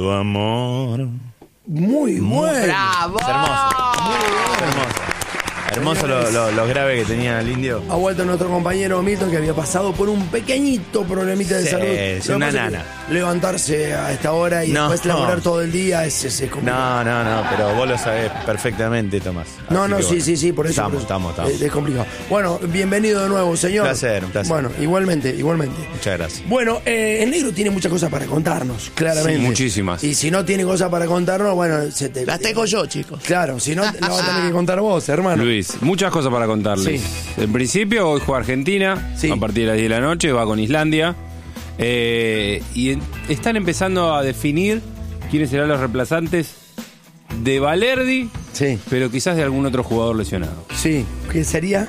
Tu amor. Muy bueno. ¡Bravo! Es hermoso. Es hermoso. Hermoso lo grave que tenía el indio. Ha vuelto nuestro compañero Milton, que había pasado por un pequeñito problemita de Sí, salud. es Lo que una pasa es nana. que levantarse a esta hora y No, después laburar no. todo el día es complicado. No, pero vos lo sabés perfectamente, Tomás. No, Así no, que sí, bueno. sí, por eso. Estamos. Es complicado. Bueno, bienvenido de nuevo, señor. Un placer. Bueno, igualmente. Muchas gracias. Bueno, el negro tiene muchas cosas para contarnos, claramente. Sí, muchísimas. Y si no tiene cosas para contarnos, bueno, Las tengo yo, chicos. Claro, si no, la vas a tener que contar vos, hermano. Luis, muchas cosas para contarles. Sí. En principio, hoy juega Argentina, Sí. a partir de las 10 de la noche, va con Islandia. Están empezando a definir quiénes serán los reemplazantes de Balerdi, Sí, pero quizás de algún otro jugador lesionado. sí. ¿Qué sería?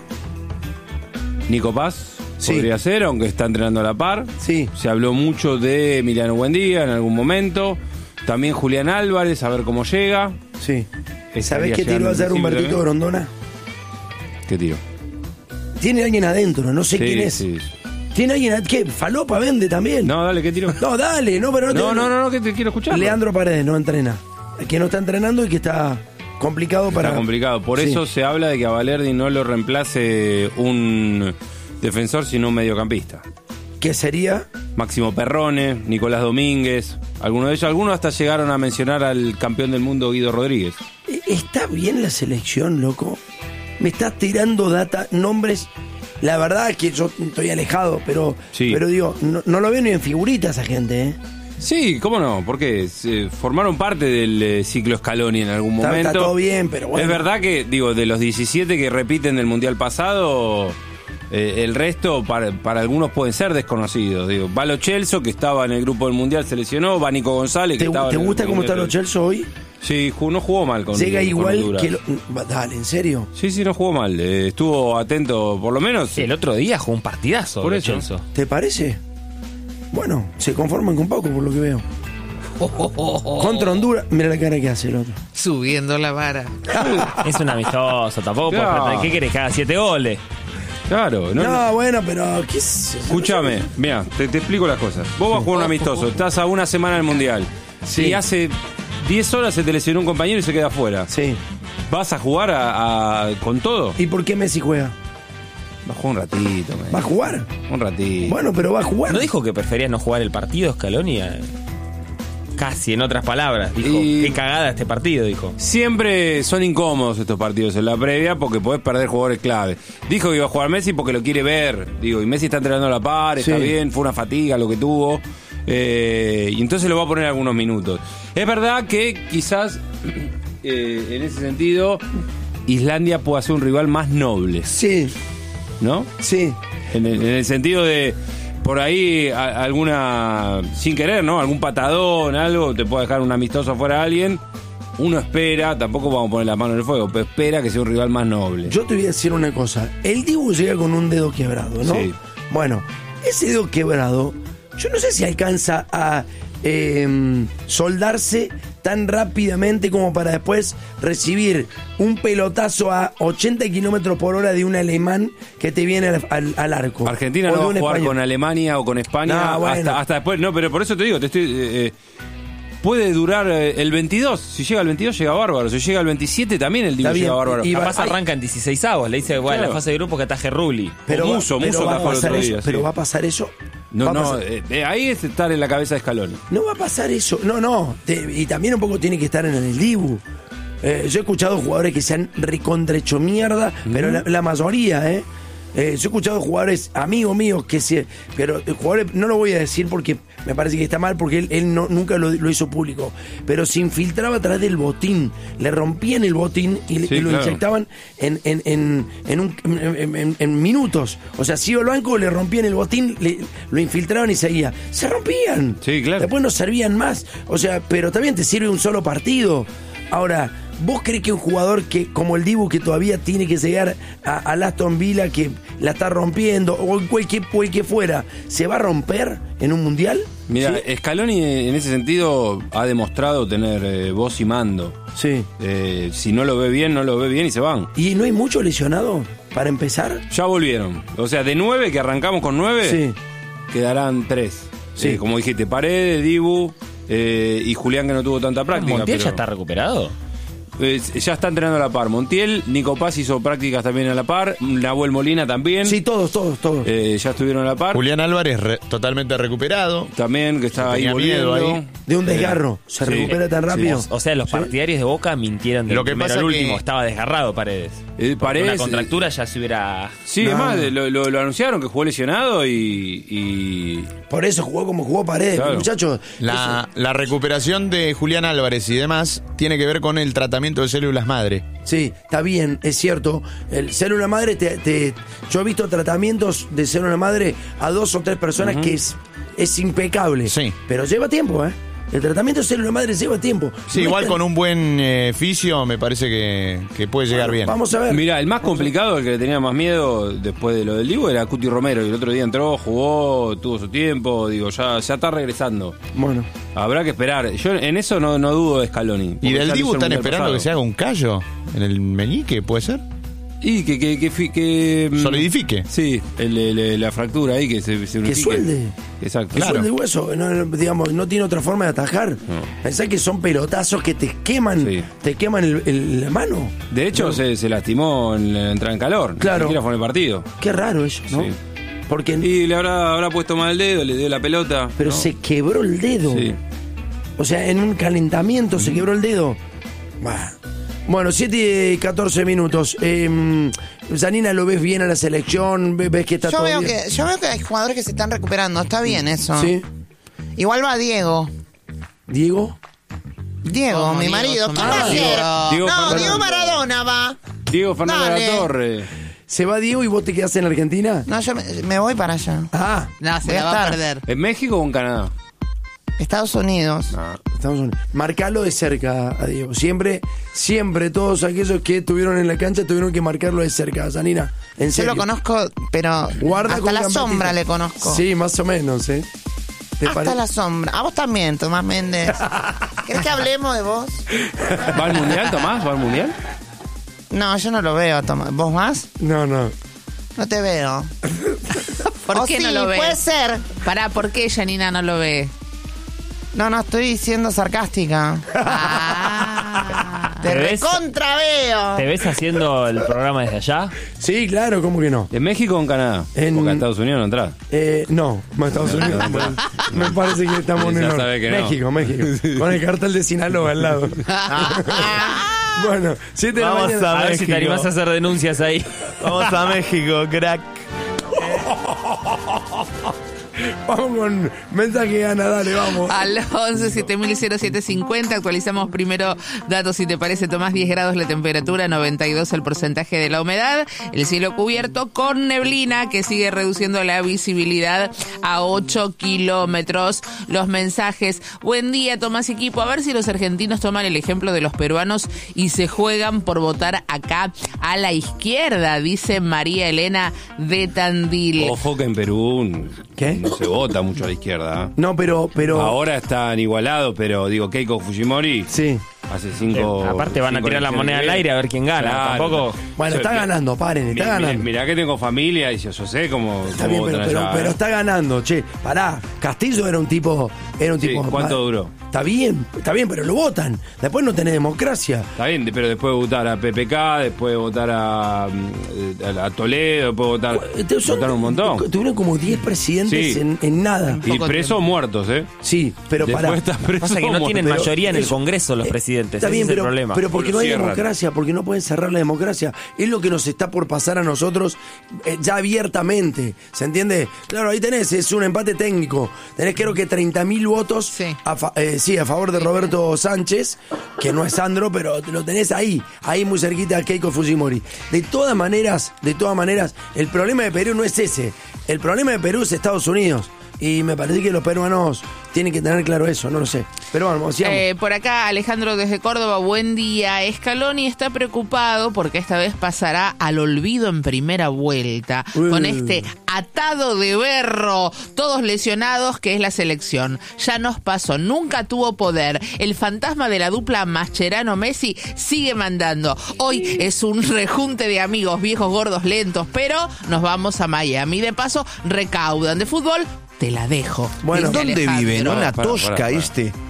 Nico Paz Sí. podría ser, aunque está entrenando a la par. Sí. Se habló mucho de Emiliano Buendía en algún momento. También Julián Álvarez, a ver cómo llega. Sí. ¿Sabés Estaría qué tiro llegando va a hacer en principio Humbertito también. Grondona? ¿Qué tiro? Tiene alguien adentro, no sé quién es. Sí. Tiene alguien ¿qué? Falopa vende también. No, dale, ¿qué tiro? No, dale, no, pero no. No, que te quiero escuchar. Leandro Paredes no entrena. Que no está entrenando y que está complicado para. Está complicado. Por Sí. eso se habla de que a Balerdi no lo reemplace un defensor, sino un mediocampista. ¿Qué sería? Máximo Perrone, Nicolás Domínguez, algunos de ellos, algunos hasta llegaron a mencionar al campeón del mundo Guido Rodríguez. ¿Está bien la selección, loco? Me estás tirando nombres. La verdad es que yo estoy alejado, pero Sí. digo, no lo veo ni en figurita esa gente, ¿eh? Sí, cómo no, porque formaron parte del ciclo Scaloni en algún Está momento. todo bien, pero bueno. Es verdad que, digo, de los 17 que repiten del Mundial pasado, el resto para algunos pueden ser desconocidos. Digo, va Lo Celso, que estaba en el grupo del Mundial, se lesionó, va Nico González, que ¿Te estaba en el gusta cómo está Mundial. Lo Celso hoy? Sí, no jugó mal con Llega con igual Honduras. que Dale, ¿en serio? Sí, no jugó mal. Estuvo atento, por lo menos. Sí, el otro día jugó un partidazo. Por Lo eso. Celso. ¿Te parece? Bueno, se conforman con poco por lo que veo. Contra Honduras, mira la cara que hace el otro. Subiendo la vara. Es un amistoso, tampoco puedes Claro. pretender- ¿Qué querés que haga 7 goles? Claro, No, bueno, pero ¿qué es? Escúchame, mira, te explico las cosas. Vos vas a jugar un amistoso, estás a una semana del Mundial. Sí. Y hace 10 horas se te lesionó un compañero y se queda afuera. Sí. ¿Vas a jugar con todo? ¿Y por qué Messi juega? Va a jugar un ratito, man. ¿Va a jugar? Un ratito. Bueno, pero va a jugar. ¿No dijo que prefería no jugar el partido, Scaloni? Casi, en otras palabras. Dijo, Y- qué cagada este partido, dijo. Siempre son incómodos estos partidos en la previa porque podés perder jugadores clave. Dijo que iba a jugar Messi porque lo quiere ver. Digo, y Messi está entrenando a la par, está Sí. bien, fue una fatiga lo que tuvo. Y entonces lo va a poner algunos minutos. Es verdad que quizás en ese sentido Islandia pueda ser un rival más noble, Sí, ¿no? sí. En el sentido de por ahí alguna, sin querer, ¿no? Algún patadón, algo, te puede dejar un amistoso afuera a alguien. Uno espera, tampoco vamos a poner la mano en el fuego, pero espera que sea un rival más noble. Yo te voy a decir una cosa. El Dibu llega con un dedo quebrado, ¿no? Sí. Bueno, ese dedo quebrado, yo no sé si alcanza a soldarse tan rápidamente como para después recibir un pelotazo a 80 kilómetros por hora de un alemán que te viene al arco. Argentina O no de va a un jugar español. con Alemania o con España No, bueno. hasta después. No, pero por eso te digo, puede durar el 22. Si llega el 22 llega bárbaro. Si llega el 27 también el Dibu Está bien. llega bárbaro. Y Capaz ay. arranca en 16avos. Le dice, bueno, Claro. la fase de grupo que ataje Rulli. Pero o va- Muso pero va a atajó el pasar otro eso, día, pero sí. va a pasar eso. No, Va a no, pasar. ahí es estar en la cabeza de Scaloni. No va a pasar eso. No. Y también un poco tiene que estar en el Dibu. Yo he escuchado jugadores que se han recontrahecho mierda, pero la mayoría, ¿eh? Yo he escuchado jugadores, amigos míos, pero jugadores, no lo voy a decir porque me parece que está mal, porque él nunca lo hizo público, pero se infiltraba a través del botín, le rompían el botín y lo claro. inyectaban en minutos. O sea, si iba al banco, le rompían el botín, lo infiltraban y seguía. Se rompían. Sí, claro. Después no servían más. O sea, pero también te sirve un solo partido. Ahora, ¿vos crees que un jugador que como el Dibu, que todavía tiene que llegar al Aston Villa, que la está rompiendo, o el que fuera, se va a romper en un mundial? Mira, ¿Sí? Scaloni en ese sentido ha demostrado tener voz y mando. Sí. Si no lo ve bien, no lo ve bien y se van. ¿Y no hay mucho lesionado para empezar? Ya volvieron. O sea, de 9, que arrancamos con 9, Sí. quedarán 3. Sí. Como dijiste, Paredes, Dibu, Y Julián, que no tuvo tanta práctica. ¿Montiel pero ya está recuperado? Ya está entrenando a la par. Montiel, Nico Paz hizo prácticas también a la par. Nahuel Molina también. Sí, todos. Ya estuvieron a la par. Julián Álvarez totalmente recuperado. También, que estaba ahí Tenía miedo volviendo. ahí. De un desgarro. Se Sí. recupera tan rápido. O sea, los partidarios de Boca mintieron del Lo que primero pasa al que- último. Estaba desgarrado Paredes. Porque Paredes, una contractura ya se hubiera... Sí, No. es más, lo anunciaron que jugó lesionado y Por eso jugó como jugó Paredes, Claro. muchachos. La recuperación de Julián Álvarez y demás tiene que ver con el tratamiento de células madre. Sí, está bien, es cierto. El célula madre, yo he visto tratamientos de célula madre a 2 o 3 personas que es impecable. Sí. Pero lleva tiempo, ¿eh? El tratamiento de célula madre lleva tiempo. Sí, No igual es tan- con un buen fisio me parece que puede llegar bien. Vamos a ver. Mira, el más complicado, el que le tenía más miedo después de lo del Dibu, era Cuti Romero. Y el otro día entró, jugó, tuvo su tiempo. Digo, ya está regresando. Bueno, Habrá que esperar. Yo en eso no dudo de Scaloni. ¿Y porque del ya lo Dibu hizo el están Mundial esperando pasado. que se haga un callo en el meñique, puede ser? Y que Solidifique. Sí, la fractura ahí que se unifique. que suelde. Exacto. Que Claro. suelde hueso. No, digamos, no tiene otra forma de atajar. Pensá que son pelotazos que te queman, Sí. te queman la mano. De hecho, se lastimó en la entrada en calor. Claro. Ni siquiera fue en el partido. Qué raro eso, ¿no? Sí. Porque Y le habrá puesto mal el dedo, le dio la pelota. pero ¿no? se quebró el dedo. Sí. O sea, en un calentamiento se quebró el dedo. Bah. Bueno, 7 y 14 minutos. Janina, ¿lo ves bien a la selección? ¿Ves que está Yo todo veo bien? que hay jugadores que se están recuperando. Está bien eso. Sí. Igual va Diego. ¿Diego? Diego, ¿Cómo, mi Diego? marido. Su ¿Quién va a marido. ser? Diego No, Fernández. Diego Maradona va. Diego Fernández Dale. de la Torre. ¿Se va Diego y vos te quedás en Argentina? No, yo me voy para allá. Ah, No, se Voy la a va a estar. perder. ¿En México o en Canadá? Estados Unidos. Estados Unidos. Marcalo de cerca a Diego. Siempre todos aquellos que estuvieron en la cancha tuvieron que marcarlo de cerca, Janina. En Yo serio. lo conozco, pero Guarda hasta con la Gambetita. sombra le conozco. Sí, más o menos, ¿eh? ¿Te Hasta pare- la sombra. A vos también, Tomás Méndez. ¿Querés que hablemos de vos? ¿Va al Mundial, Tomás? ¿Va al Mundial? No, yo no lo veo, Tomás. ¿Vos vas? No. No te veo. ¿Por O qué sí, no lo ves? puede ser. Pará, ¿por qué Janina no lo ve? No, estoy siendo sarcástica. Ah. Te ¿Te ves? recontra veo. ¿Te ves haciendo el programa desde allá? Sí, claro, ¿cómo que no? ¿En México o en Canadá? En- Porque a Estados Unidos no entras. No, más Estados Unidos. Me parece que estamos en Ya el norte. sabe que no. México. Con el cartel de Sinaloa al lado. Bueno, 7 de la Vamos mañana. A ver si te México. animás a hacer denuncias ahí. Vamos a México, crack. Vamos con mensaje Ana, dale, vamos. Al 11-7000-0750 actualizamos primero datos, si te parece, Tomás. 10 grados la temperatura, 92 el porcentaje de la humedad, el cielo cubierto con neblina que sigue reduciendo la visibilidad a 8 kilómetros. Los mensajes: buen día, Tomás y equipo. A ver si los argentinos toman el ejemplo de los peruanos y se juegan por votar acá a la izquierda, dice María Elena de Tandil. Ojo que en Perú ¿Qué? no se vota mucho a la izquierda. ¿eh? No, pero. Ahora están igualados, pero digo, Keiko Fujimori Sí. hace 5. Aparte van a tirar la moneda al aire a ver quién gana. Claro. Tampoco... Bueno, está ganando, paren, está ganando. Mirá que tengo familia y yo sé cómo, Está cómo bien, votan pero allá, ¿eh? está ganando, che. Pará, Castillo era un tipo. Sí, ¿cuánto duró? Está bien, pero lo votan. Después no tenés democracia. Está bien, pero después de votar a PPK, después de votar a Toledo, después de votar un montón. Tuvieron como 10 presidentes Sí. en nada. Y presos muertos, ¿eh? Sí, pero Después pará. están presos Pasa que no tienen pero mayoría en el eso- Congreso los presidentes. Está Ese bien, es el problema. pero porque no hay Cierran. democracia, porque no pueden cerrar la democracia. Es lo que nos está por pasar a nosotros ya abiertamente. ¿Se entiende? Claro, ahí tenés, es un empate técnico. Tenés creo que 30.000 votos Sí. a favor de Roberto Sánchez, que no es Sandro, pero lo tenés ahí muy cerquita a Keiko Fujimori. De todas maneras, el problema de Perú no es ese. El problema de Perú es Estados Unidos. Y me parece que los peruanos tienen que tener claro eso, no lo sé. Pero vamos, sigamos. Por acá, Alejandro desde Córdoba, buen día. Scaloni está preocupado porque esta vez pasará al olvido en primera vuelta. Con este atado de berro, todos lesionados, que es la selección. Ya nos pasó, nunca tuvo poder. El fantasma de la dupla Mascherano-Messi sigue mandando. Hoy es un rejunte de amigos viejos, gordos, lentos, pero nos vamos a Miami. De paso, recaudan de fútbol. Te la dejo. Bueno, dice ¿Dónde Alejandro. vive? ¿No? La Para. tosca este.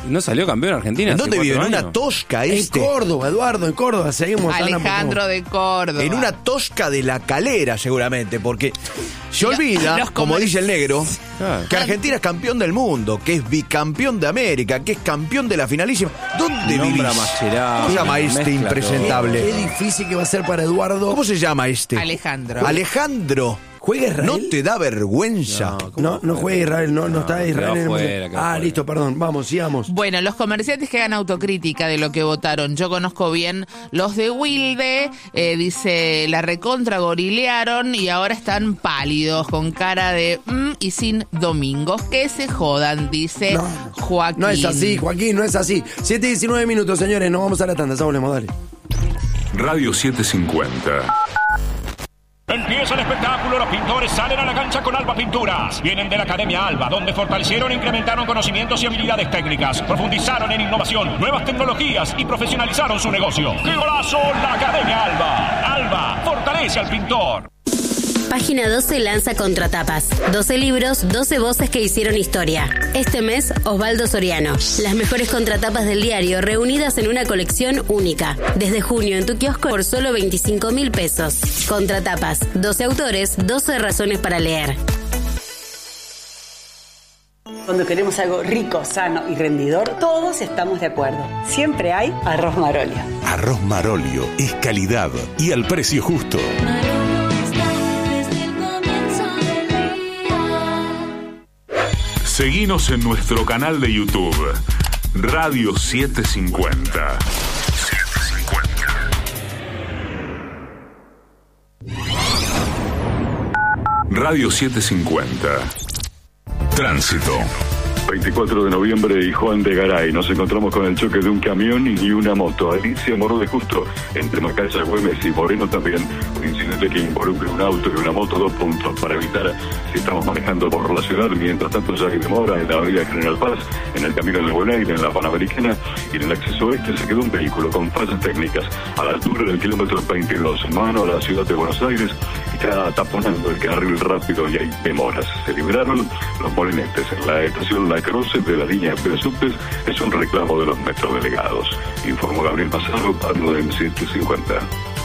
¿No salió campeón Argentina? ¿En hace dónde vive? ¿En 4 una años? tosca En Córdoba, Eduardo, en Córdoba. Seguimos hablando. Alejandro de Córdoba. En una tosca de la Calera, seguramente, porque se olvida, los como dice el negro, Claro. que Argentina es campeón del mundo, que es bicampeón de América, que es campeón de la finalísima. ¿Dónde vivís? Nombra Mascherano, ¿Cómo se llama este mezcla impresentable? Qué difícil que va a ser para Eduardo. ¿Cómo se llama este? Alejandro. Alejandro. ¿Juega Israel? ¿No te da vergüenza? No juega Israel, no está Israel en el fuera, mundial. quedó fuera. Listo, perdón. Vamos, sigamos. Bueno, los comerciantes que hagan autocrítica de lo que votaron. Yo conozco bien los de Wilde, dice, la recontra gorilearon y ahora están pálidos, con cara de y sin domingos. Que se jodan, dice Joaquín. No es así, Joaquín, no es así. 7:19 minutos, señores, nos vamos a la tanda, ya volvemos, dale. Radio 750. Empieza el espectáculo, los pintores salen a la cancha con Alba Pinturas. Vienen de la Academia Alba, donde fortalecieron e incrementaron conocimientos y habilidades técnicas. Profundizaron en innovación, nuevas tecnologías y profesionalizaron su negocio. ¡Qué golazo! La Academia Alba. Alba, fortalece al pintor. Página 12 lanza Contratapas. 12 libros, 12 voces que hicieron historia. Este mes, Osvaldo Soriano. Las mejores contratapas del diario reunidas en una colección única. Desde junio en tu kiosco por solo 25.000 pesos. Contratapas. 12 autores, 12 razones para leer. Cuando queremos algo rico, sano y rendidor, todos estamos de acuerdo. Siempre hay arroz Marolio. Arroz Marolio es calidad y al precio justo. Seguinos en nuestro canal de YouTube, Radio 750. Radio 750. Tránsito. 24 de noviembre y Juan de Garay. Nos encontramos con el choque de un camión y una moto. Alicia Morode justo entre Macaya, Güemes y Moreno también. Un incidente que involucra un auto y una moto, 2 puntos para evitar si estamos manejando por la ciudad. Mientras tanto ya hay demora en la avenida General Paz, en el camino del Buenaire, en la Panamericana y en el acceso oeste se quedó un vehículo con fallas técnicas a la altura del kilómetro 22, en mano a la ciudad de Buenos Aires. Está taponando el carril rápido y hay demoras. Se liberaron los molinetes en la estación La Croce de la línea de subtes. Es un reclamo de los metrodelegados. Informó Gabriel Mazaro, Pablo del 750.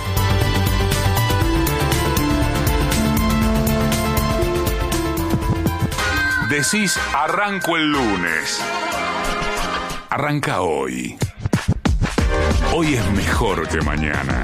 Decís, arranco el lunes. Arranca hoy. Hoy es mejor que mañana.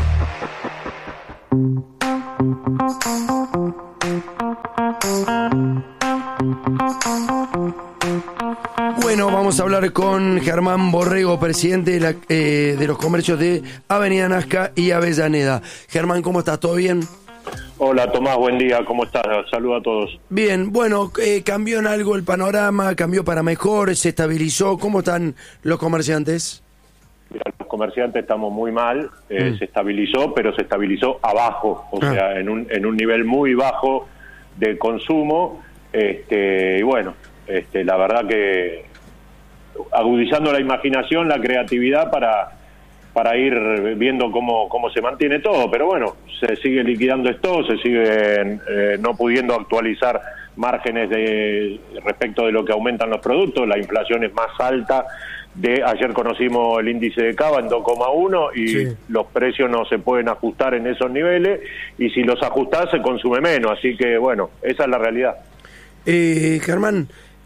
Bueno, vamos a hablar con Germán Borrego, presidente de los comercios de Avenida Nazca y Avellaneda. Germán, ¿cómo estás? ¿Todo bien? Hola Tomás, buen día, ¿cómo estás? Saludos a todos. Bien, bueno, ¿cambió en algo el panorama? ¿Cambió para mejor? ¿Se estabilizó? ¿Cómo están los comerciantes? Mira, los comerciantes estamos muy mal, se estabilizó, pero se estabilizó abajo, o sea, en un nivel muy bajo de consumo, y bueno, la verdad que agudizando la imaginación, la creatividad para ir viendo cómo se mantiene todo, pero bueno, se sigue liquidando esto, se sigue no pudiendo actualizar márgenes respecto de lo que aumentan los productos, la inflación es más alta. Ayer conocimos el índice de Cava en 2,1 y sí, los precios no se pueden ajustar en esos niveles y si los ajustás se consume menos, así que bueno, esa es la realidad. Germán,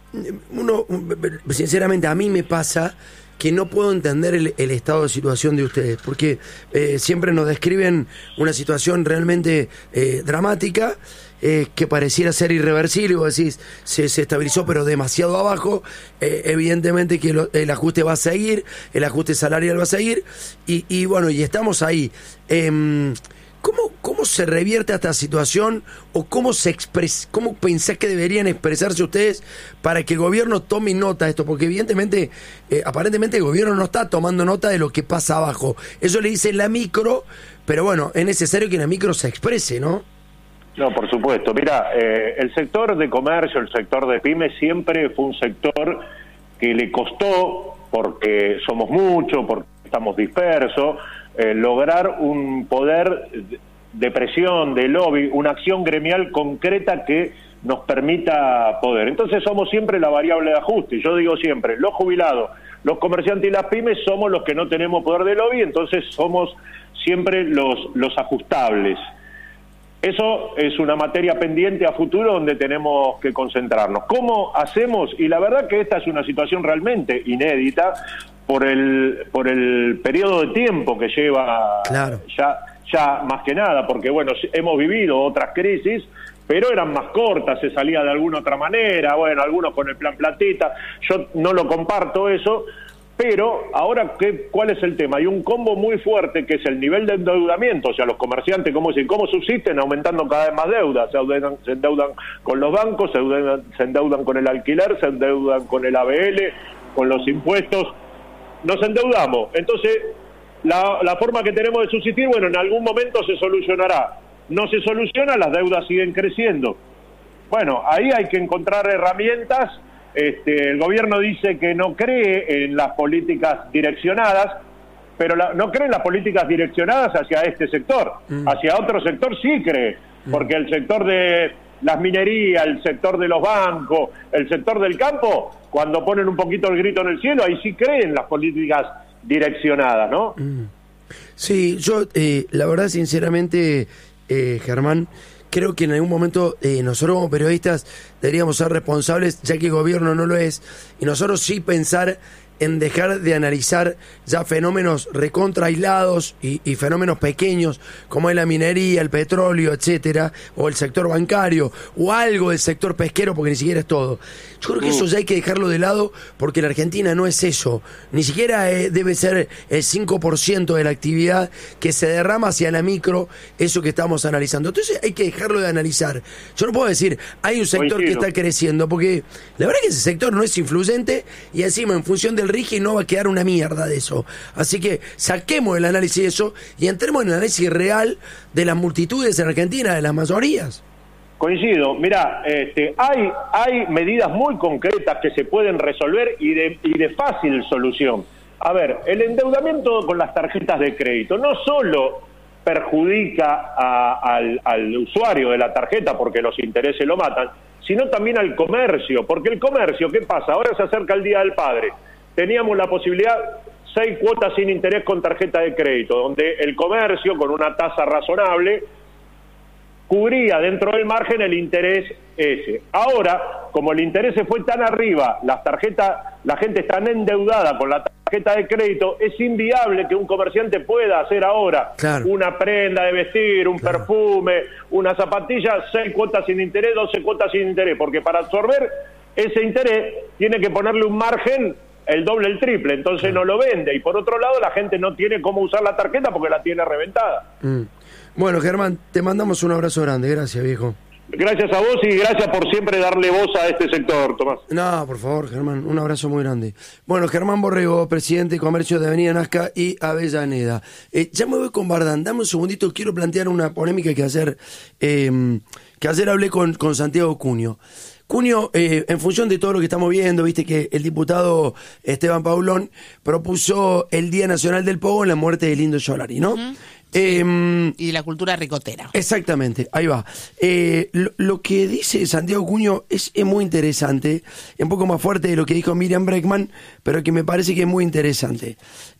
sinceramente a mí me pasa que no puedo entender el estado de situación de ustedes, porque siempre nos describen una situación realmente dramática, que pareciera ser irreversible, vos decís, se estabilizó pero demasiado abajo, evidentemente que el ajuste va a seguir, el ajuste salarial va a seguir, y bueno, y estamos ahí. ¿Cómo se revierte esta situación o cómo pensás que deberían expresarse ustedes para que el gobierno tome nota de esto? Porque evidentemente, aparentemente el gobierno no está tomando nota de lo que pasa abajo. Eso le dice la micro, pero bueno, es necesario que la micro se exprese, ¿no? No, por supuesto. Mira, el sector de comercio, el sector de pymes siempre fue un sector que le costó, porque somos muchos, porque estamos dispersos, lograr un poder de presión, de lobby, una acción gremial concreta que nos permita poder. Entonces somos siempre la variable de ajuste. Yo digo siempre, los jubilados, los comerciantes y las pymes somos los que no tenemos poder de lobby, entonces somos siempre los ajustables. Eso es una materia pendiente a futuro donde tenemos que concentrarnos. ¿Cómo hacemos? Y la verdad que esta es una situación realmente inédita por el periodo de tiempo que lleva ya más que nada, porque bueno, hemos vivido otras crisis, pero eran más cortas, se salía de alguna otra manera, bueno, algunos con el plan platita, yo no lo comparto eso, pero ahora, ¿cuál es el tema? Hay un combo muy fuerte que es el nivel de endeudamiento, o sea, los comerciantes, ¿cómo subsisten? Aumentando cada vez más deuda, se endeudan con los bancos, se endeudan con el alquiler, se endeudan con el ABL, con los impuestos, nos endeudamos. Entonces, la forma que tenemos de subsistir, bueno, en algún momento se solucionará. No se soluciona, las deudas siguen creciendo. Bueno, ahí hay que encontrar herramientas. El gobierno dice que no cree en las políticas direccionadas, pero no cree en las políticas direccionadas hacia este sector. Hacia otro sector sí cree, porque el sector de las minerías, el sector de los bancos, el sector del campo, cuando ponen un poquito el grito en el cielo, ahí sí creen en las políticas direccionadas, ¿no? Sí, yo la verdad, sinceramente, Germán, creo que en algún momento nosotros como periodistas deberíamos ser responsables, ya que el gobierno no lo es, y nosotros sí pensar en dejar de analizar ya fenómenos recontra aislados y fenómenos pequeños como es la minería, el petróleo, etcétera, o el sector bancario, o algo del sector pesquero, porque ni siquiera es todo. Yo creo que eso ya hay que dejarlo de lado, porque la Argentina no es eso, ni siquiera debe ser el 5% de la actividad que se derrama hacia la micro, eso que estamos analizando. Entonces hay que dejarlo de analizar. Yo no puedo decir, hay un sector que está creciendo, porque la verdad es que ese sector no es influyente, y encima en función del RIGI no va a quedar una mierda de eso. Así que saquemos el análisis de eso y entremos en el análisis real de las multitudes en Argentina, de las mayorías. Coincido. Mirá, hay medidas muy concretas que se pueden resolver y de fácil solución. A ver, el endeudamiento con las tarjetas de crédito no solo perjudica al usuario de la tarjeta porque los intereses lo matan, sino también al comercio, porque el comercio, ¿qué pasa? Ahora se acerca el Día del Padre. Teníamos la posibilidad, 6 cuotas sin interés con tarjeta de crédito, donde el comercio, con una tasa razonable, cubría dentro del margen el interés ese. Ahora, como el interés se fue tan arriba, la gente está endeudada con la tarjeta de crédito, es inviable que un comerciante pueda hacer ahora una prenda de vestir, un perfume, una zapatilla, 6 cuotas sin interés, 12 cuotas sin interés, porque para absorber ese interés tiene que ponerle un margen el doble, el triple, entonces no lo vende, y por otro lado la gente no tiene cómo usar la tarjeta porque la tiene reventada. Bueno, Germán, te mandamos un abrazo grande, gracias, viejo. Gracias a vos y gracias por siempre darle voz a este sector, Tomás. No, por favor, Germán, un abrazo muy grande. Bueno, Germán Borrego, presidente de Comercio de Avenida Nazca y Avellaneda. Ya me voy con Bardán, dame un segundito, quiero plantear una polémica que ayer hablé con Santiago Cunio. Cunio, en función de todo lo que estamos viendo, viste que el diputado Esteban Paulón propuso el Día Nacional del Pogo en la muerte del Indio Solari, ¿no? Y la cultura ricotera. Exactamente, ahí va. Lo que dice Santiago Cunio es muy interesante, un poco más fuerte de lo que dijo Miriam Bregman, pero que me parece que es muy interesante.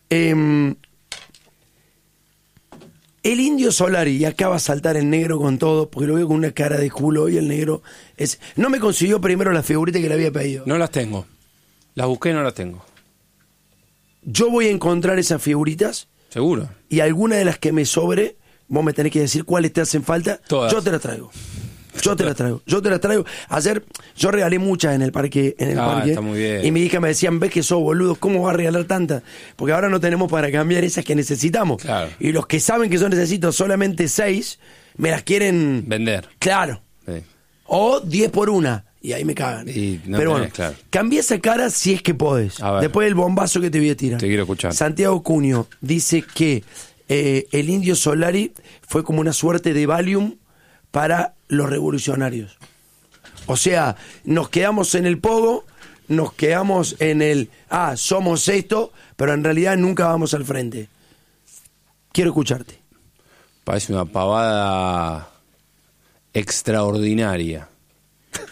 El Indio Solari, y acá va a saltar el negro con todo, porque lo veo con una cara de culo, y el negro no me consiguió primero las figuritas que le había pedido. No las tengo. Las busqué y no las tengo. Yo voy a encontrar esas figuritas. Seguro. Y alguna de las que me sobre, vos me tenés que decir cuáles te hacen falta. Todas. Yo te las traigo. Yo te las traigo. Ayer yo regalé muchas en el parque. Está muy bien. Y mi hija me decían, ves que sos boludo, ¿cómo vas a regalar tantas? Porque ahora no tenemos para cambiar esas que necesitamos. Claro. Y los que saben que yo necesito solamente 6, me las quieren vender. Claro. Sí. O 10 por una. Y ahí me cagan. Pero bueno, cambia esa cara si es que podés. Después del bombazo que te voy a tirar. Te quiero escuchar. Santiago Cunio dice que el Indio Solari fue como una suerte de Valium para los revolucionarios. O sea, nos quedamos en el pogo, nos quedamos en el, somos esto, pero en realidad nunca vamos al frente. Quiero escucharte. Parece una pavada extraordinaria.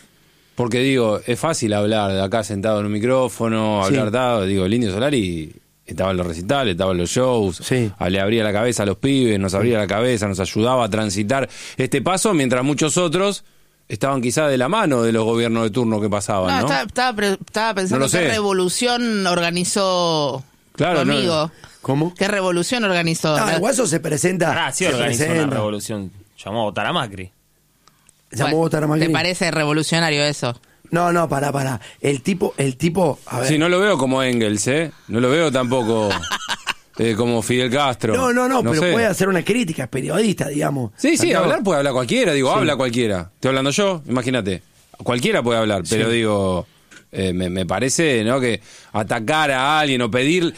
Porque digo, es fácil hablar de acá sentado en un micrófono, hablar dado, digo, el Indio Solari estaba en los recitales, estaba en los shows, le abría la cabeza a los pibes, nos abría la cabeza, nos ayudaba a transitar este paso, mientras muchos otros estaban quizás de la mano de los gobiernos de turno que pasaban, ¿no? Estaba pensando qué revolución organizó tu amigo. ¿Cómo? ¿Qué revolución organizó? El Guaso se presenta. Sí organizó una revolución. Llamó a votar a Macri. Llamó a votar a Macri. ¿Te parece revolucionario eso? No, pará. El tipo, a ver. Sí, no lo veo como Engels, No lo veo tampoco como Fidel Castro. No, pero sé. puede hacer una crítica, es periodista, digamos. Sí, hablar puede hablar cualquiera, habla cualquiera. Estoy hablando yo, imagínate. Cualquiera puede hablar, pero digo, me parece, ¿no? Que atacar a alguien o pedirle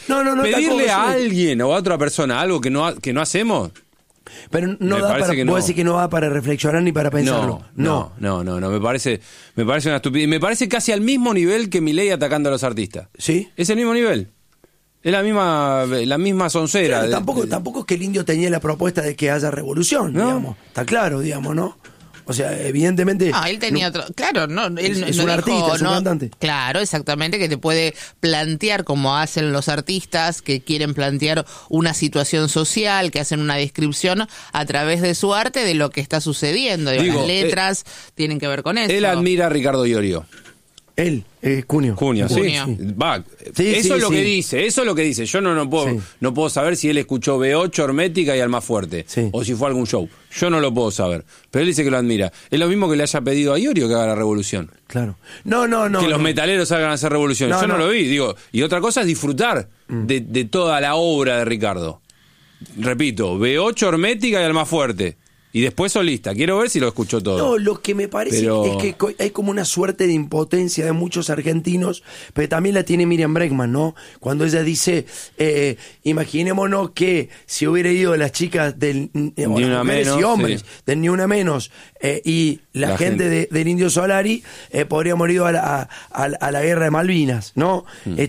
a alguien o a otra persona algo que no hacemos. Pero no da para, puedo decir que no va para reflexionar ni para pensarlo. No, me parece una estupidez. Me parece casi al mismo nivel que Milei atacando a los artistas. ¿Sí? Es el mismo nivel. Es la misma soncera. Pero tampoco es que el Indio tenía la propuesta de que haya revolución, digamos. Está claro, digamos, ¿no? O sea, evidentemente... él tenía otro... Claro, no, él es un artista, es un cantante. Claro, exactamente, que te puede plantear, como hacen los artistas, que quieren plantear una situación social, que hacen una descripción a través de su arte de lo que está sucediendo. Digo, las letras tienen que ver con eso. Él admira a Ricardo Iorio. Él, Cunio. Sí. Eso es lo que dice. Yo no puedo saber si él escuchó B8, Hermética y Alma Fuerte. O si fue algún show. Yo no lo puedo saber. Pero él dice que lo admira. Es lo mismo que le haya pedido a Iorio que haga la revolución. Claro. No. Que los metaleros salgan a hacer revolución. Yo no lo vi. Digo, y otra cosa es disfrutar de toda la obra de Ricardo. Repito, B8, Hermética y Alma Fuerte. Y después solista. Quiero ver si lo escuchó todo. No, lo que me parece es que hay como una suerte de impotencia de muchos argentinos, pero también la tiene Miriam Bregman, ¿no? Cuando ella dice, imaginémonos que si hubiera ido las chicas del Ni Una Menos, y hombres del Ni Una Menos y la gente del Indio Solari, podríamos haber ido a la guerra de Malvinas, ¿no?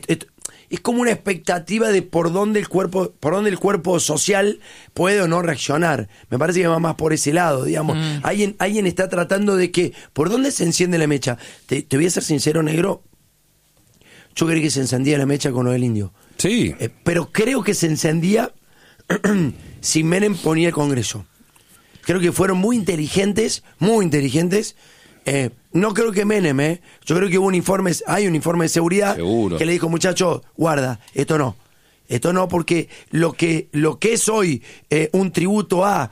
Es como una expectativa de por dónde el cuerpo social puede o no reaccionar. Me parece que va más por ese lado, digamos. Alguien está tratando de que, ¿por dónde se enciende la mecha? Te voy a ser sincero, negro. Yo creí que se encendía la mecha con lo del Indio. Sí. Pero creo que se encendía si Menem ponía el Congreso. Creo que fueron muy inteligentes. No creo que Menem, yo creo que hay un informe de seguridad. Seguro. Que le dijo, muchacho, guarda, esto no, porque lo que es hoy un tributo a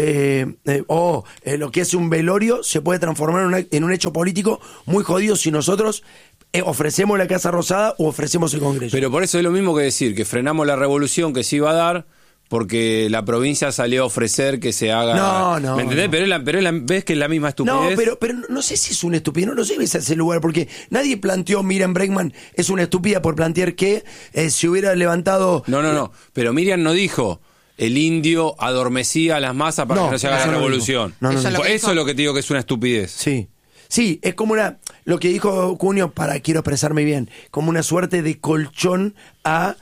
lo que es un velorio se puede transformar en un hecho político muy jodido si nosotros ofrecemos la Casa Rosada o ofrecemos el Congreso. Pero por eso es lo mismo que decir que frenamos la revolución que se iba a dar porque la provincia salió a ofrecer que se haga... No. ¿Me entendés? Pero ves que es la misma estupidez. No, pero no sé si es una estupidez, no sé si es ese lugar, porque nadie planteó, Miriam Bregman es una estúpida por plantear que se hubiera levantado... No, pero Miriam no dijo... El Indio adormecía a las masas para que no se haga la revolución. Eso es lo que te digo que es una estupidez. Sí, es como lo que dijo Cunio, quiero expresarme bien, como una suerte de colchón a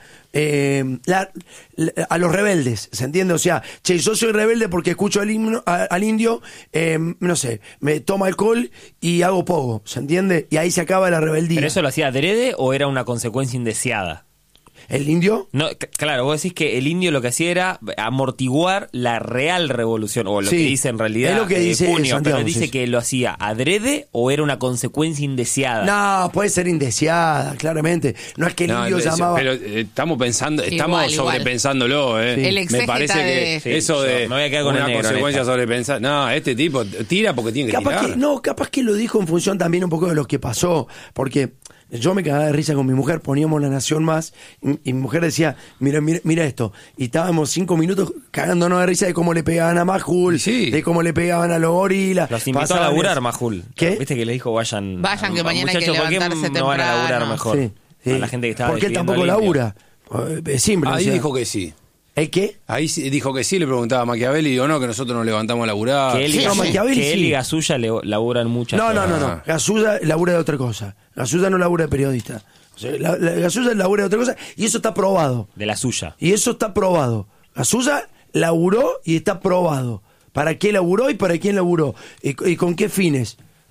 los rebeldes, ¿se entiende? O sea, yo soy rebelde porque escucho al Indio, no sé, me tomo alcohol y hago pogo, ¿se entiende? Y ahí se acaba la rebeldía. ¿Pero eso lo hacía adrede o era una consecuencia indeseada? ¿El Indio? No, claro, vos decís que el Indio lo que hacía era amortiguar la real revolución, o lo que dice en realidad es lo que dice Cunio, Santiago, pero dice que lo hacía adrede o era una consecuencia indeseada. No, puede ser indeseada, claramente. No es que el Indio llamaba... Pero estamos sobrepensándolo, Me parece que eso de me voy a quedar con una consecuencia sobrepensada. No, este tipo tira porque tiene que tirar. Capaz que lo dijo en función también un poco de lo que pasó, porque... Yo me cagaba de risa con mi mujer, poníamos La Nación Más y mi mujer decía, mira esto. Y estábamos 5 minutos cagándonos de risa de cómo le pegaban a Majul, de cómo le pegaban a los gorilas. Los invitó a laburar Majul. ¿Qué? Viste que le dijo, vayan que mañana hay que levantarse temprano. No van a laburar mejor. Sí. A la gente que estaba porque él tampoco labura. Es simple. Ahí dijo que sí. ¿El qué? Ahí dijo que sí, le preguntaba a Machiavelli y digo, no, que nosotros nos levantamos a laburar. Que él y Gasulla laburan muchas cosas. No. Gasulla labura de otra cosa. Gasulla no labura de periodista. O sea, Gasulla labura de otra cosa y eso está probado. De la suya. Y eso está probado. Gasulla laburó y está probado. ¿Para qué laburó y para quién laburó? ¿Y con qué fines?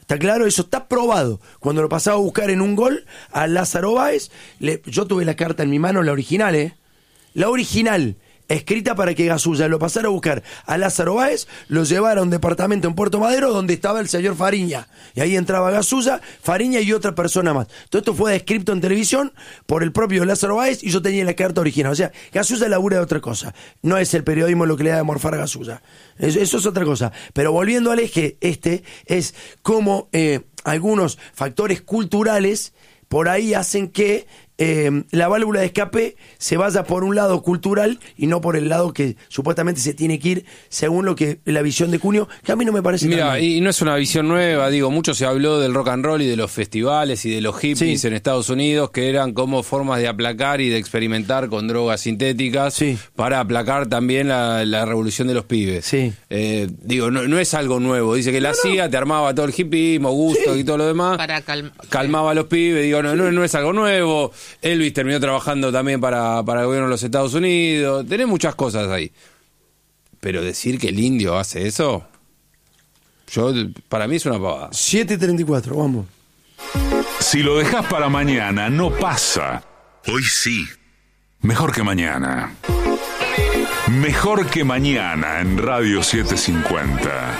¿Está claro? Eso está probado. Cuando lo pasaba a buscar en un gol a Lázaro Báez, yo tuve la carta en mi mano, la original, la original, escrita para que Gasulla lo pasara a buscar a Lázaro Báez, lo llevara a un departamento en Puerto Madero donde estaba el señor Fariña. Y ahí entraba Gasulla, Fariña y otra persona más. Todo esto fue descrito en televisión por el propio Lázaro Báez y yo tenía la carta original. O sea, Gasulla labura de otra cosa. No es el periodismo lo que le da de morfar a Gasulla. Eso es otra cosa. Pero volviendo al eje, es como algunos factores culturales por ahí hacen que la válvula de escape se vaya por un lado cultural y no por el lado que supuestamente se tiene que ir según lo que la visión de Cunio, que a mí no me parece. Mira, y no es una visión nueva, digo, mucho se habló del rock and roll y de los festivales y de los hippies en Estados Unidos, que eran como formas de aplacar y de experimentar con drogas sintéticas para aplacar también la revolución de los pibes. Digo, no es algo nuevo, dice que la CIA te armaba todo el hippismo, gusto y todo lo demás, para calmaba a los pibes, digo, no es algo nuevo. Elvis terminó trabajando también para el gobierno de los Estados Unidos. Tenés muchas cosas ahí. Pero decir que el indio hace eso, para mí es una pavada. 7:34, vamos. Si lo dejás para mañana, no pasa. Hoy sí. Mejor que mañana. Mejor que mañana en Radio 750.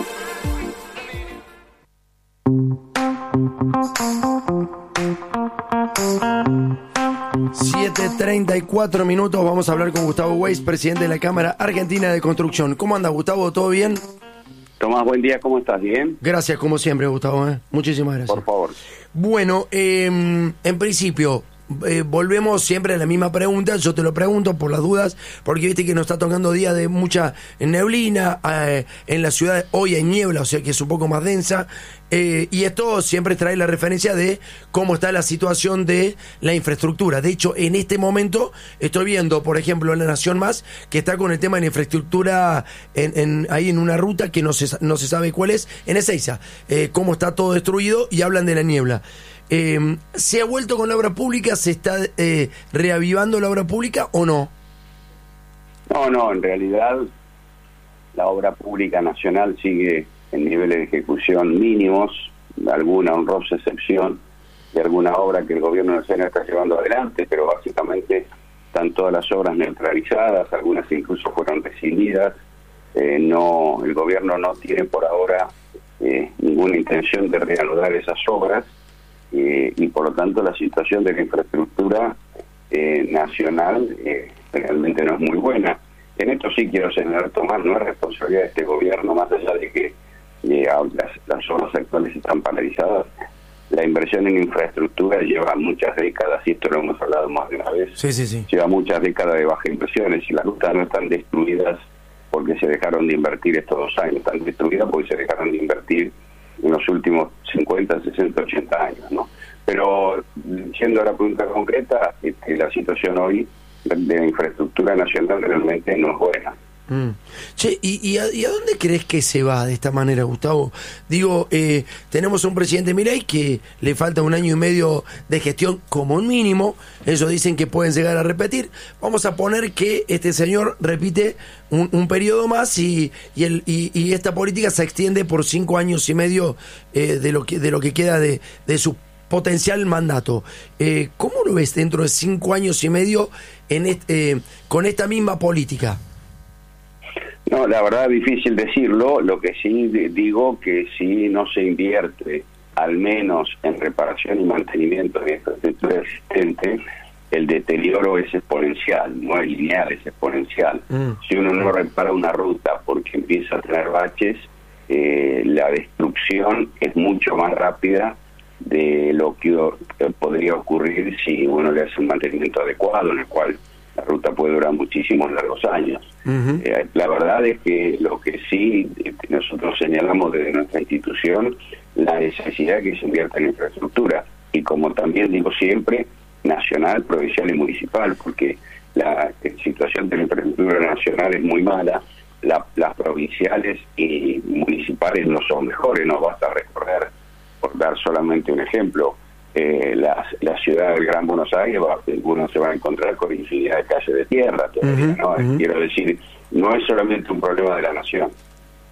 $7:34, vamos a hablar con Gustavo Weiss, presidente de la Cámara Argentina de Construcción. ¿Cómo anda, Gustavo? ¿Todo bien? Tomás, buen día, ¿cómo estás? ¿Bien? Gracias, como siempre, Gustavo. Muchísimas gracias. Por favor. Bueno, en principio, volvemos siempre a la misma pregunta. Yo te lo pregunto por las dudas, porque viste que nos está tocando día de mucha neblina. En la ciudad hoy hay niebla, o sea que es un poco más densa. Y esto siempre trae la referencia de cómo está la situación de la infraestructura. De hecho, en este momento estoy viendo, por ejemplo, en La Nación Más, que está con el tema de la infraestructura ahí en una ruta que no se sabe cuál es, en Ezeiza, cómo está todo destruido y hablan de la niebla. ¿Se ha vuelto con la obra pública? ¿Se está reavivando la obra pública o no? No, en realidad la obra pública nacional sigue en niveles de ejecución mínimos, alguna honrosa excepción de alguna obra que el gobierno nacional está llevando adelante, pero básicamente están todas las obras neutralizadas, algunas incluso fueron rescindidas. El gobierno no tiene por ahora ninguna intención de reanudar esas obras. Y por lo tanto la situación de la infraestructura nacional realmente no es muy buena. En esto sí quiero señalar, Tomás, no es responsabilidad de este gobierno, más allá de que las obras actuales están paralizadas. La inversión en infraestructura lleva muchas décadas, y esto lo hemos hablado más de una vez, lleva muchas décadas de bajas inversiones, y las rutas no están destruidas porque se dejaron de invertir estos 2 años, están destruidas porque se dejaron de invertir en los últimos 50, 60, 80 años, ¿no? Pero, yendo a la pregunta concreta, la situación hoy de la infraestructura nacional realmente no es buena. Che, ¿y a dónde crees que se va de esta manera, Gustavo? Digo, tenemos un presidente Milei que le falta 1 año y medio de gestión como un mínimo. Ellos dicen que pueden llegar a repetir. Vamos a poner que este señor repite un periodo más y esta política se extiende por 5 años y medio de lo que queda de su potencial mandato. ¿Cómo lo ves dentro de 5 años y medio con esta misma política? No, la verdad es difícil decirlo. Lo que sí digo que si no se invierte al menos en reparación y mantenimiento de la infraestructura existente, el deterioro es exponencial, no es lineal, es exponencial. Si uno no repara una ruta porque empieza a tener baches, la destrucción es mucho más rápida de lo que podría ocurrir si uno le hace un mantenimiento adecuado, en el cual la ruta puede durar muchísimos largos años. La verdad es que lo que sí nosotros señalamos desde nuestra institución, la necesidad de que se invierta en infraestructura, y como también digo siempre, nacional, provincial y municipal, porque la situación de la infraestructura nacional es muy mala, las provinciales y municipales no son mejores. No basta recorrer, por dar solamente un ejemplo, la ciudad del Gran Buenos Aires, uno se va a encontrar con infinidad de calles de tierra todavía, ¿no? Quiero decir, no es solamente un problema de la nación.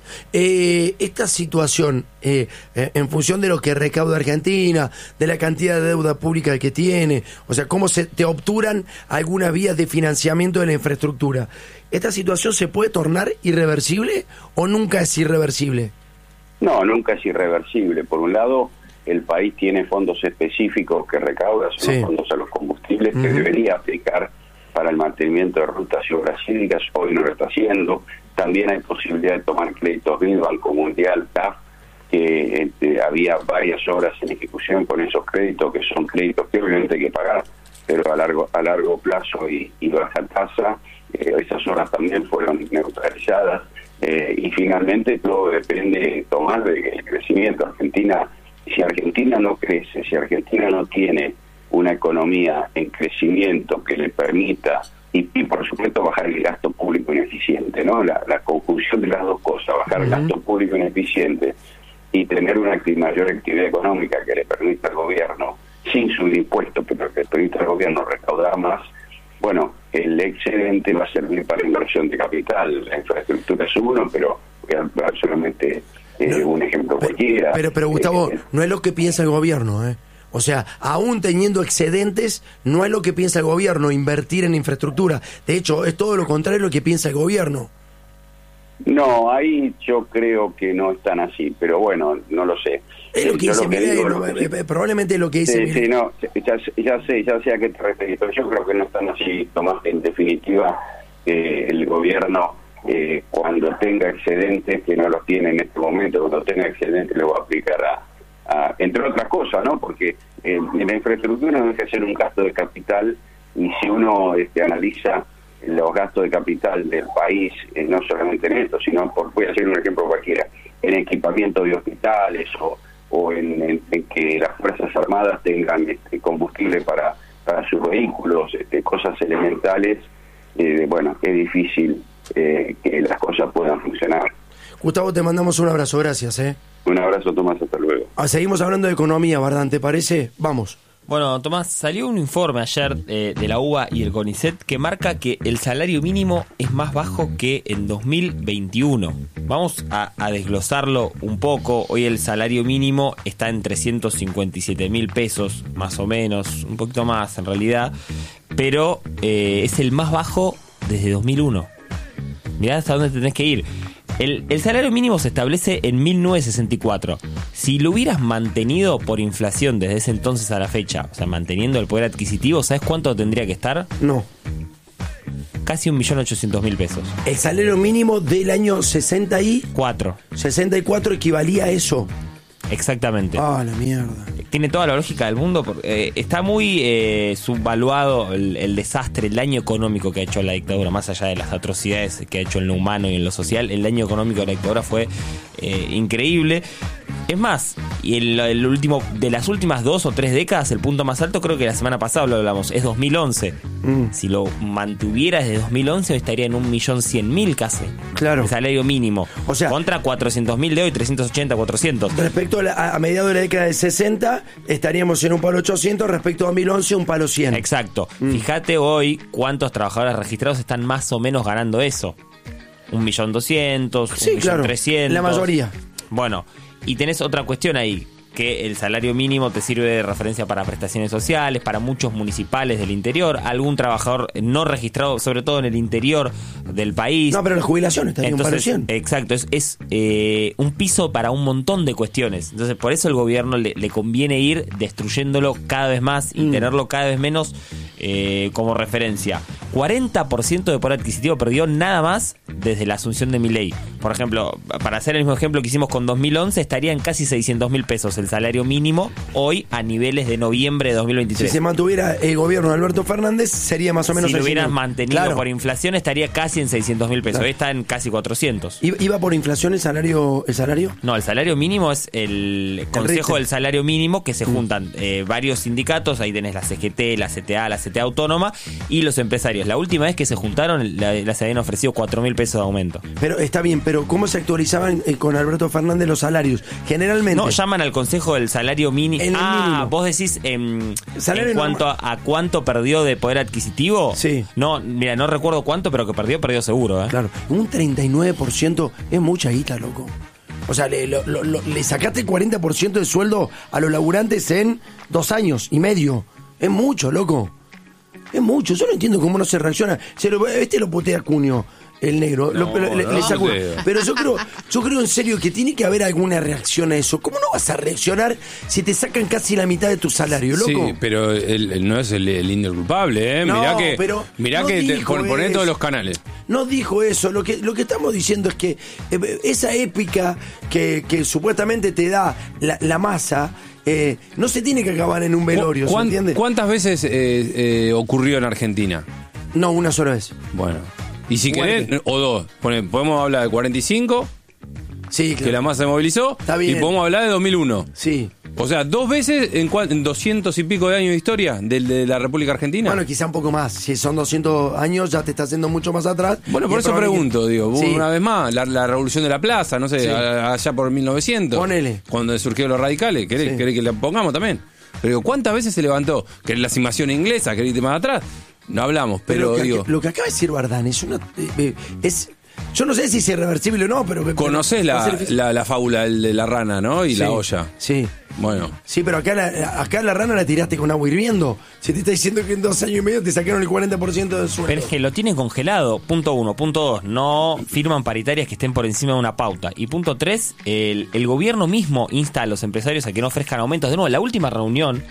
Esta situación, en función de lo que recauda Argentina, de la cantidad de deuda pública que tiene, o sea, cómo se te obturan algunas vías de financiamiento de la infraestructura, ¿esta situación se puede tornar irreversible o nunca es irreversible? No, nunca es irreversible. Por un lado, el país tiene fondos específicos que recauda, son los fondos a los combustibles que debería aplicar para el mantenimiento de rutas y obras hídricas. Hoy no lo está haciendo. También hay posibilidad de tomar créditos del Banco Mundial, TAF, que había varias obras en ejecución con esos créditos, que son créditos que obviamente hay que pagar, pero a largo plazo y baja tasa. Esas obras también fueron neutralizadas. Y finalmente todo depende, Tomás, del crecimiento. Si Argentina no crece, si Argentina no tiene una economía en crecimiento que le permita, y por supuesto bajar el gasto público ineficiente, ¿no? La conjunción de las dos cosas, bajar el gasto público ineficiente y tener una mayor actividad económica que le permita al gobierno, sin subir impuestos, pero que le permita al gobierno recaudar más, bueno, el excedente va a servir para inversión de capital. La infraestructura es uno, pero voy a dar solamente un ejemplo cualquiera. Pero Gustavo, no es lo que piensa el gobierno, O sea, aún teniendo excedentes, no es lo que piensa el gobierno, invertir en infraestructura. De hecho, es todo lo contrario de lo que piensa el gobierno. No, ahí yo creo que no están así, pero bueno, no lo sé. Es lo que dice Milei, probablemente es lo que dice Milei. Sí, no, ya sé a qué te referís, pero yo creo que no están así, Tomás. En definitiva, el gobierno, cuando tenga excedentes, que no los tiene en este momento, cuando tenga excedentes lo va a aplicar a entre otras cosas, ¿no? Porque en la infraestructura no deja de ser un gasto de capital, y si uno analiza los gastos de capital del país, no solamente en esto, sino, voy a hacer un ejemplo cualquiera, en equipamiento de hospitales o en que las Fuerzas Armadas tengan combustible para sus vehículos, cosas elementales, bueno, es difícil que las cosas puedan funcionar. Gustavo, te mandamos un abrazo, gracias. Un abrazo, Tomás, hasta luego. Seguimos hablando de economía, Bardán, ¿te parece? Vamos. Bueno, Tomás, salió un informe ayer de la UBA y el CONICET que marca que el salario mínimo es más bajo que en 2021. Vamos a desglosarlo un poco. Hoy el salario mínimo está en 357.000 pesos, más o menos, un poquito más en realidad, pero es el más bajo desde 2001. Mirá hasta dónde tenés que ir. El salario mínimo se establece en 1964. Si lo hubieras mantenido por inflación desde ese entonces a la fecha, o sea, manteniendo el poder adquisitivo, ¿sabes cuánto tendría que estar? No. Casi 1.800.000 pesos. El salario mínimo del año 64. 64 equivalía a eso. Exactamente. Ah, la mierda. Tiene toda la lógica del mundo. Porque, está muy subvaluado el desastre, el daño económico que ha hecho la dictadura, más allá de las atrocidades que ha hecho en lo humano y en lo social. El daño económico de la dictadura fue increíble. Es más, y el último de las últimas 2 o 3 décadas, el punto más alto, creo que la semana pasada lo hablamos, es 2011. Si lo mantuviera desde 2011, estaría en 1.100.000 casi. Claro. El salario mínimo. O sea, contra 400.000 de hoy, 380, 400. Respecto a mediados de la década del 60, estaríamos en un palo 800, respecto a 2011, un palo 100. Exacto. Fíjate hoy cuántos trabajadores registrados están más o menos ganando eso. 1.200.000, sí, 1.300.000. La mayoría. Bueno, y tenés otra cuestión ahí, que el salario mínimo te sirve de referencia para prestaciones sociales, para muchos municipales del interior, algún trabajador no registrado, sobre todo en el interior del país. No, pero las jubilaciones también. Entonces, exacto, es un piso para un montón de cuestiones. Entonces, por eso el gobierno le conviene ir destruyéndolo cada vez más y tenerlo cada vez menos como referencia. 40% de poder adquisitivo perdió nada más desde la asunción de Milei. Por ejemplo, para hacer el mismo ejemplo que hicimos con 2011, estaría en casi 600.000 pesos el salario mínimo hoy a niveles de noviembre de 2023. Si se mantuviera el gobierno de Alberto Fernández, sería más o menos... Si lo hubieras mantenido por inflación, estaría casi en 600.000 pesos. Hoy está en casi 400. ¿Iba por inflación el salario? No, el salario mínimo es el Consejo del Salario Mínimo, que se juntan varios sindicatos. Ahí tenés la CGT, la CTA, la CTA Autónoma y los empresarios. salarios. La última vez que se juntaron, les habían ofrecido 4.000 pesos de aumento. Pero está bien, pero ¿cómo se actualizaban con Alberto Fernández los salarios? Generalmente... No, llaman al Consejo del Salario Mínimo. Mínimo. Vos decís en cuanto a cuánto perdió de poder adquisitivo. Sí. No, mira, no recuerdo cuánto, pero que perdió seguro. Claro, un 39% es mucha guita, loco. O sea, le sacaste 40% de sueldo a los laburantes en 2 años y medio. Es mucho, loco. Es mucho. Yo no entiendo cómo no se reacciona. Lo putea Cunio, el negro. Le sacó. Pero yo creo en serio que tiene que haber alguna reacción a eso. ¿Cómo no vas a reaccionar si te sacan casi la mitad de tu salario, loco? Sí, pero él no es el indio culpable, ¿eh? No, mirá que te poné todos los canales. No dijo eso. Lo que estamos diciendo es que esa épica que supuestamente te da la masa no se tiene que acabar en un velorio, ¿se entiende? ¿Cuántas veces ocurrió en Argentina? No, una sola vez. Bueno. Y si querés, o dos. Podemos hablar de 45, sí, claro, que la masa se movilizó. Está bien. Y podemos hablar de 2001. Sí. O sea, 2 veces en 200 y pico de años de historia de la República Argentina. Bueno, quizá un poco más. Si son 200 años, ya te estás yendo mucho más atrás. Bueno, por eso pregunto, sí, una vez más, la revolución de la plaza, no sé, sí, allá por 1900. Ponele. Cuando surgieron los radicales. ¿Querés que le pongamos también? Pero digo, ¿cuántas veces se levantó? ¿Querés la asignación inglesa? ¿Querés irte más atrás? No hablamos, pero digo... Lo que acaba de decir Bardán es una... yo no sé si es irreversible o no, pero... Conocés la fábula de la rana, ¿no? Y sí, la olla. Sí. Bueno. Sí, pero acá la rana la tiraste con agua hirviendo. Se te está diciendo que en 2 años y medio te sacaron el 40% del sueldo. Pero es que lo tienen congelado, punto 1. Punto 2, no firman paritarias que estén por encima de una pauta. Y punto 3, el gobierno mismo insta a los empresarios a que no ofrezcan aumentos. De nuevo, la última reunión...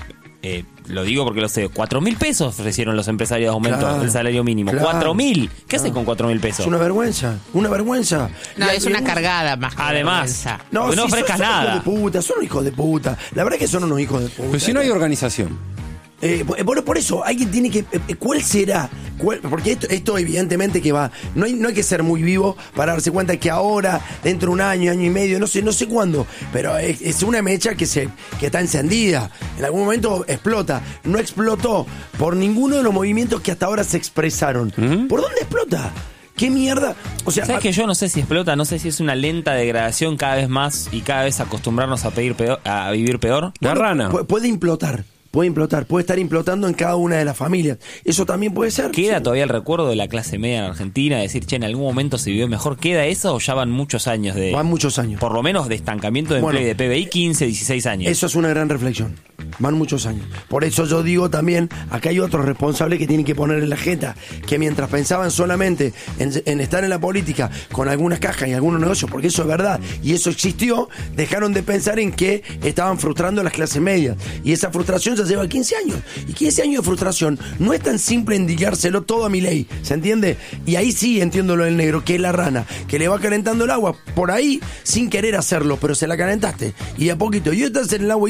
lo digo porque lo sé, 4.000 pesos ofrecieron los empresarios de aumento del salario mínimo. Claro, 4.000. ¿Qué haces con 4.000 pesos? Es una vergüenza. No, es una cargada más. Además, no ofrezcas nada. Son hijos de puta. La verdad que son unos hijos de puta. Pero si no hay organización. Bueno, por eso alguien tiene que... ¿Cuál será? Porque esto evidentemente que va... No hay que ser muy vivo para darse cuenta que ahora, dentro de un año y medio, no sé cuándo, pero es una mecha que está encendida. En algún momento explota. No explotó por ninguno de los movimientos que hasta ahora se expresaron. ¿Por dónde explota? ¿Qué mierda? O sea, ¿sabes que yo no sé si explota? No sé si es una lenta degradación cada vez más y cada vez acostumbrarnos a vivir peor. La rana. Puede implotar. Puede estar implotando en cada una de las familias. Eso también puede ser. ¿Queda todavía el recuerdo de la clase media en Argentina? Decir, en algún momento se vivió mejor. ¿Queda eso o ya van muchos años de... Van muchos años. Por lo menos de estancamiento de empleo y de PBI, 15, 16 años. Eso es una gran reflexión. Van muchos años. Por eso yo digo también, acá hay otros responsables que tienen que poner en la jeta, que mientras pensaban solamente en estar en la política con algunas cajas y algunos negocios, porque eso es verdad, y eso existió, dejaron de pensar en que estaban frustrando a las clases medias. Y esa frustración ya lleva 15 años. Y 15 años de frustración no es tan simple indicárselo todo a Milei, ¿se entiende? Y ahí sí entiendo lo del negro, que es la rana, que le va calentando el agua por ahí sin querer hacerlo, pero se la calentaste. Y a poquito, y estás en el agua